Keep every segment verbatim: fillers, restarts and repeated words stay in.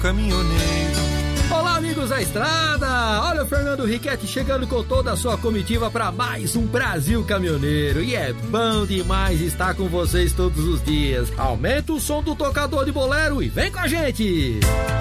Caminhoneiro. Olá, amigos da estrada! Olha o Fernando Riquetti chegando com toda a sua comitiva para mais um Brasil Caminhoneiro. E é bom demais estar com vocês todos os dias. Aumenta o som do tocador de bolero e vem com a gente!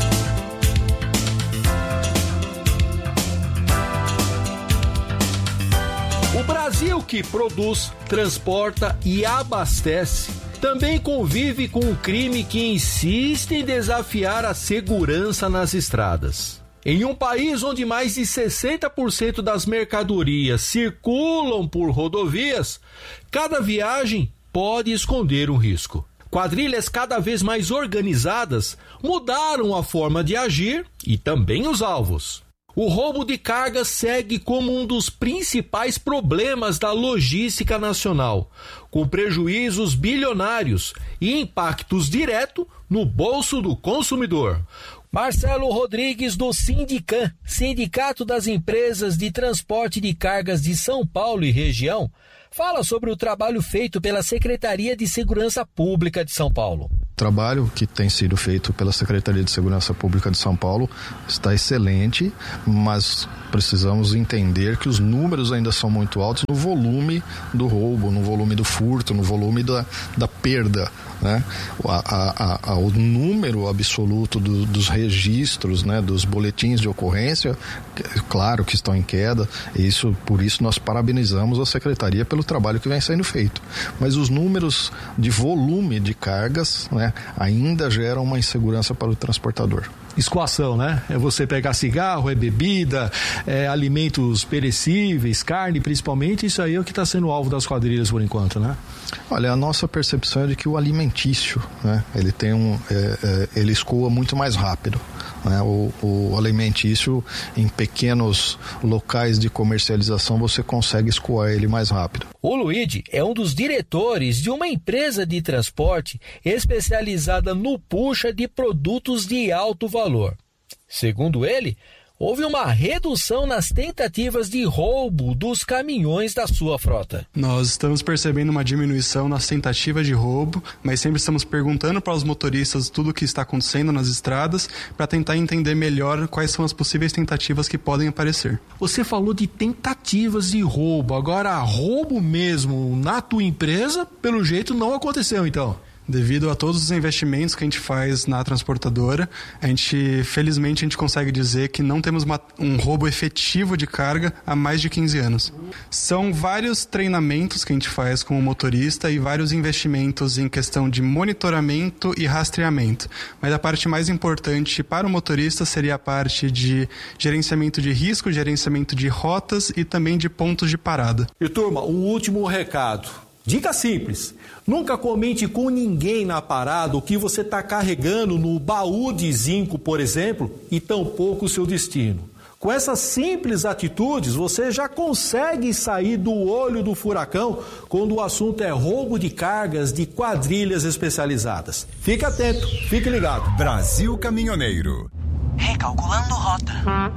O Brasil, que produz, transporta e abastece, também convive com um crime que insiste em desafiar a segurança nas estradas. Em um país onde mais de sessenta por cento das mercadorias circulam por rodovias, cada viagem pode esconder um risco. Quadrilhas cada vez mais organizadas mudaram a forma de agir e também os alvos. O roubo de cargas segue como um dos principais problemas da logística nacional, com prejuízos bilionários e impactos diretos no bolso do consumidor. Marcelo Rodrigues, do Sindicam, Sindicato das Empresas de Transporte de Cargas de São Paulo e região, fala sobre o trabalho feito pela Secretaria de Segurança Pública de São Paulo. O trabalho que tem sido feito pela Secretaria de Segurança Pública de São Paulo está excelente, mas precisamos entender que os números ainda são muito altos no volume do roubo, no volume do furto, no volume da, da perda, né? A, a, a, o número absoluto do, dos registros, né, dos boletins de ocorrência, claro que estão em queda, e isso, por isso nós parabenizamos a Secretaria pelo trabalho que vem sendo feito. Mas os números de volume de cargas, né, ainda geram uma insegurança para o transportador. Escoação, né? É você pegar cigarro, é bebida, é alimentos perecíveis, carne principalmente, isso aí é o que está sendo alvo das quadrilhas por enquanto, né? Olha, a nossa percepção é de que o alimentício, né, ele tem um, é, é, ele escoa muito mais rápido. Né? O, o alimentício, em pequenos locais de comercialização, você consegue escoar ele mais rápido. O Luigi é um dos diretores de uma empresa de transporte especializada no puxa de produtos de alto valor. Segundo ele, houve uma redução nas tentativas de roubo dos caminhões da sua frota. Nós estamos percebendo uma diminuição nas tentativas de roubo, mas sempre estamos perguntando para os motoristas tudo o que está acontecendo nas estradas para tentar entender melhor quais são as possíveis tentativas que podem aparecer. Você falou de tentativas de roubo, agora roubo mesmo na tua empresa, pelo jeito não aconteceu então. Devido a todos os investimentos que a gente faz na transportadora, a gente, felizmente, a gente consegue dizer que não temos uma, um roubo efetivo de carga há mais de quinze anos. São vários treinamentos que a gente faz com o motorista e vários investimentos em questão de monitoramento e rastreamento. Mas a parte mais importante para o motorista seria a parte de gerenciamento de risco, gerenciamento de rotas e também de pontos de parada. E turma, um último recado. Dica simples, nunca comente com ninguém na parada o que você está carregando no baú de zinco, por exemplo, e tampouco o seu destino. Com essas simples atitudes, você já consegue sair do olho do furacão quando o assunto é roubo de cargas de quadrilhas especializadas. Fique atento, fique ligado. Brasil Caminhoneiro. Recalculando rota.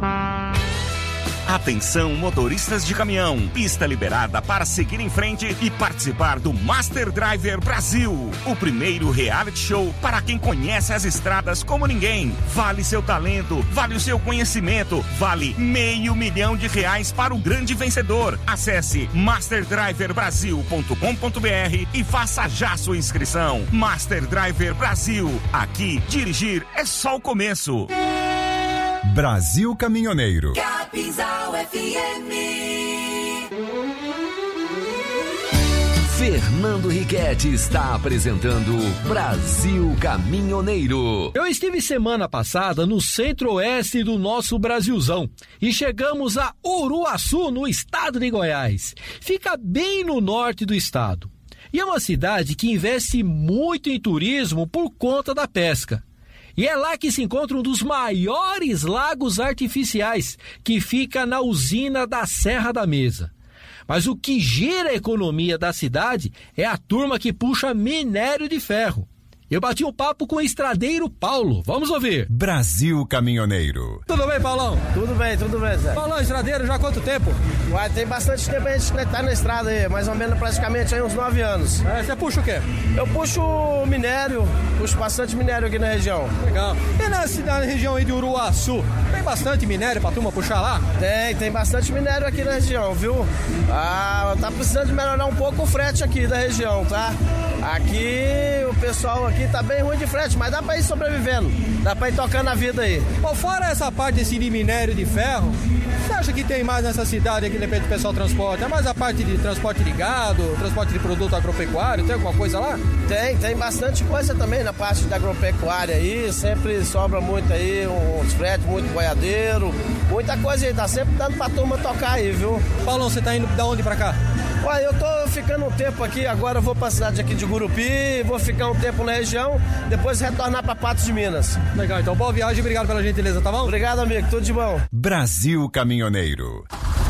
Atenção, motoristas de caminhão, pista liberada para seguir em frente e participar do Master Driver Brasil, o primeiro reality show para quem conhece as estradas como ninguém. Vale seu talento, vale o seu conhecimento, vale meio milhão de reais para o grande vencedor. Acesse master driver brasil ponto com ponto b r e faça já sua inscrição. Master Driver Brasil, aqui dirigir é só o começo. Brasil Caminhoneiro. Capinzal F M. Fernando Riquetti está apresentando Brasil Caminhoneiro. Eu estive semana passada no centro-oeste do nosso Brasilzão e chegamos a Uruaçu, no estado de Goiás. Fica bem no norte do estado. E é uma cidade que investe muito em turismo por conta da pesca. E é lá que se encontra um dos maiores lagos artificiais, que fica na usina da Serra da Mesa. Mas o que gira a economia da cidade é a turma que puxa minério de ferro. eu bati um papo com o estradeiro Paulo. Vamos ouvir. Brasil Caminhoneiro. Tudo bem, Paulão? Tudo bem, tudo bem, Zé. Paulão, estradeiro, já há quanto tempo? Uai, tem bastante tempo a gente tá na estrada aí, mais ou menos praticamente aí uns nove anos. É, você puxa o quê? Eu puxo minério, puxo bastante minério aqui na região. Legal. E na, na região aí de Uruaçu, tem bastante minério pra turma puxar lá? Tem, tem bastante minério aqui na região, viu? Ah, tá precisando de melhorar um pouco o frete aqui da região, tá? Aqui, o pessoal aqui tá bem ruim de frete, mas dá pra ir sobrevivendo, dá pra ir tocando a vida aí. Bom, fora essa parte desse de minério de ferro, você acha que tem mais nessa cidade aqui, de repente, o pessoal transporta? É mais a parte de transporte de gado, transporte de produto agropecuário, tem alguma coisa lá? Tem, tem bastante coisa também na parte da agropecuária aí, sempre sobra muito aí, uns fretes, muito boiadeiro, muita coisa aí, tá sempre dando pra turma tocar aí, viu? Paulão, você tá indo da onde pra cá? Ué, eu tô ficando um tempo aqui, agora eu vou pra cidade aqui de Gurupi, vou ficar um tempo na região, depois retornar pra Patos de Minas. Legal, então boa viagem, obrigado pela gentileza, tá bom? Obrigado, amigo, tudo de bom. Brasil Caminhoneiro.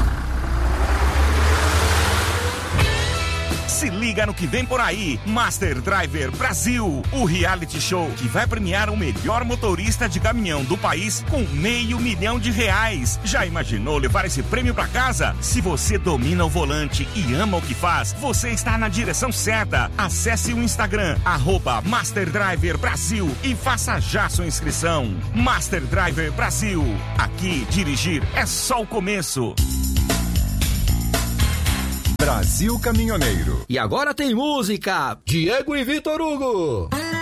Se liga no que vem por aí. Master Driver Brasil, o reality show que vai premiar o melhor motorista de caminhão do país com meio milhão de reais. Já imaginou levar esse prêmio pra casa? Se você domina o volante e ama o que faz, você está na direção certa. Acesse o Instagram, arroba Master Driver Brasil e faça já sua inscrição. Master Driver Brasil. Aqui, dirigir é só o começo. Brasil Caminhoneiro. E agora tem música. Diego e Vitor Hugo.